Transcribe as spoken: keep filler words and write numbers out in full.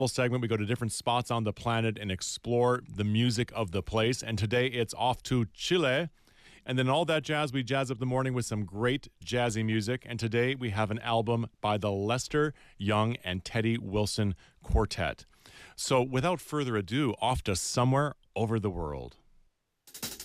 segment. We go to different spots on the planet and explore the music of the place. And today it's off to Chile. And then all that jazz, we jazz up the morning with some great jazzy music. And today we have an album by the Lester Young and Teddy Wilson Quartet. So without further ado, off to Somewhere Over the World.